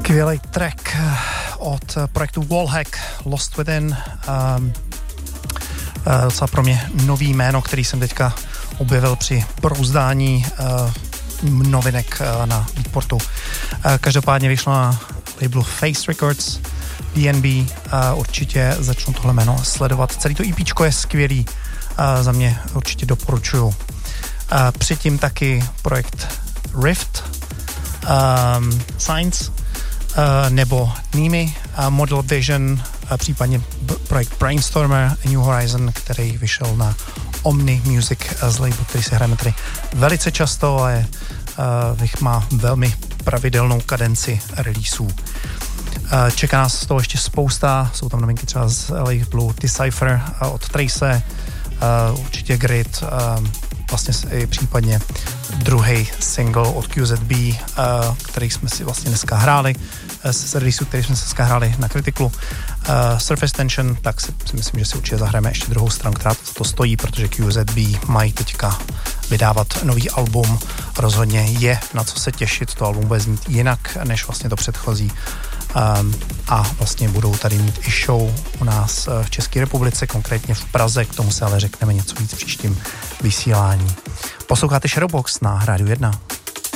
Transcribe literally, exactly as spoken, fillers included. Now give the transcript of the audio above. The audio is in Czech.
Skvělý track od projektu Wallhack, Lost Within. Um, docela pro mě nový jméno, který jsem teďka objevil při prouzdání uh, novinek uh, na Beatportu. Uh, každopádně vyšlo na labelu Face Records, D N B. Uh, určitě začnu tohle jméno sledovat. Celý to EPčko je skvělý. Uh, za mě určitě doporučuju. Uh, předtím taky projekt Rift, um, Science, uh, nebo Nimi, uh, Model Vision, uh, případně b- projekt Brainstormer, New Horizon, který vyšel na Omni Music uh, z labelu, který se hrajeme tady velice často, ale uh, má velmi pravidelnou kadenci releaseů. Uh, čeká nás z toho ještě spousta, jsou tam novinky třeba z labelu Decipher uh, od Trace, uh, určitě Grid, uh, vlastně i případně druhý single od Q Z B, uh, který jsme si vlastně dneska hráli, uh, z releaseu, který jsme si dneska hráli na Kritiklu. Uh, Surface Tension, tak si, si myslím, že si určitě zahrajeme ještě druhou stranu, která to, to stojí, protože Q Z B mají teďka vydávat nový album. Rozhodně je na co se těšit, to album bude znít jinak než vlastně to předchozí. Um, a vlastně budou tady mít i show u nás v České republice, konkrétně v Praze, k tomu se ale řekneme něco víc v příštím vysílání. Posloucháte Shadowbox na Rádiu jedna.